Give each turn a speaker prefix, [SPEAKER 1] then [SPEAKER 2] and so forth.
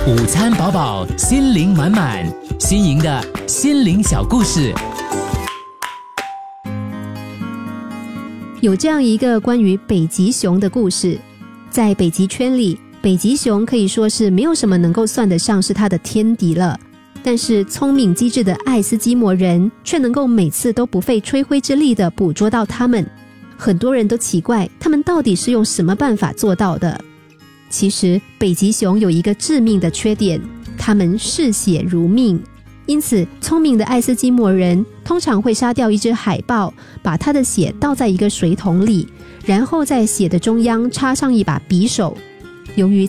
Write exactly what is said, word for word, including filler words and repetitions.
[SPEAKER 1] 午餐饱饱，心灵满满，新颖的心灵小故事。
[SPEAKER 2] 有这样一个关于北极熊的故事。在北极圈里，北极熊可以说是没有什么能够算得上是它的天敌了，但是聪明机智的爱斯基摩人却能够每次都不费吹灰之力地捕捉到它们。很多人都奇怪他们到底是用什么办法做到的。其实北极熊有一个致命的缺点，它们嗜血如命。因此聪明的爱斯基摩人通常会杀掉一只海豹，把它的血倒在一个水桶里，然后在血的中央插上一把匕首。由于